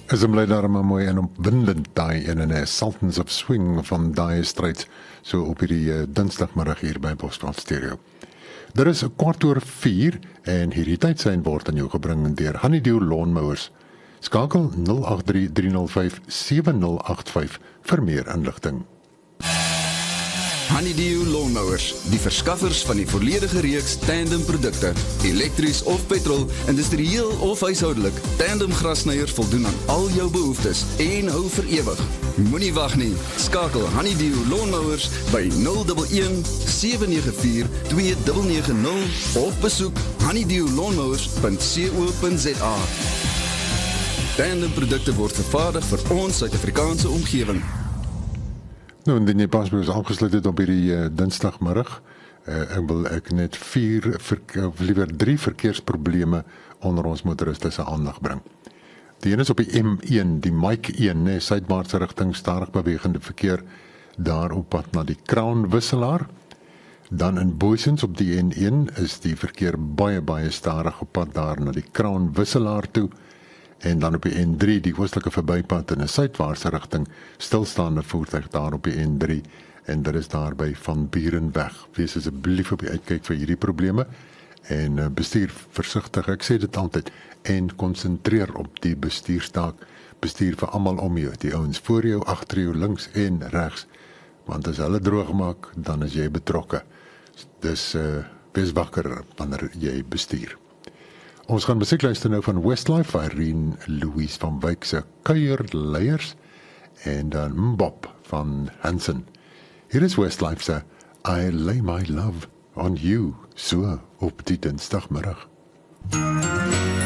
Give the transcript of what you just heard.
Is hom bly daar maar mooi en opwindend daai in 'n Sultans of Swing van Dire Straits so op hierdie Dinsdagmiddag hier by Bosveld Stereo. Daar is 4:15 en hierdie tydsyn word aan jou gebring deur Honeydew Lawnmowers. Skakel 0833057085 vir meer inligting. Honeydew Lawnmowers, die verskaffers van die volledige reeks tandem produkte, elektries of petrol, industrieel of huishoudelik. Tandem grassnyers voldoen aan al jou behoeftes en hou vir ewig. Moenie wag nie. Skakel Honeydew Lawnmowers by 011 794 2990 of besoek honeydewlawnmowers.co.za. Tandem produkte word vervaardig vir ons Suid-Afrikaanse omgewing. Nou, indien jy pas by ons aangesluit het op hierdie Dinsdagmiddag, ek net 3 verkeersprobleme onder ons motoriste se aandag bring. Die een is op die M1, die Mike 1, suidwaartse rigting stadig bewegende verkeer daar op pad na die Crown wisselaar. Dan in Booysens op die N1 is die verkeer baie stadig op pad daar na die Crown wisselaar toe. En dan op die N3, die oostelike verbypad in 'n suidwaartse rigting, stilstaande voertuig daar op die N3 en dit is daar by Van Burenweg. Wees asseblief op die uitkyk vir hierdie probleme en bestuur versigtig, ek sê dit altyd, en konsentreer op die bestuurstaak. Bestuur vir almal om jou, die ouens voor jou, agter jou, links en regs, want as hulle droog maak, dan is jy betrokke. Dus wees wakker wanneer jy bestuur. Ons gaan musiek luister nou van Westlife, Irene Louise van Wyk se Kuierleiers en dan Mbop van Hansen. Hier is Westlife se I Lay My Love on You, so op die Dinsdagmiddag.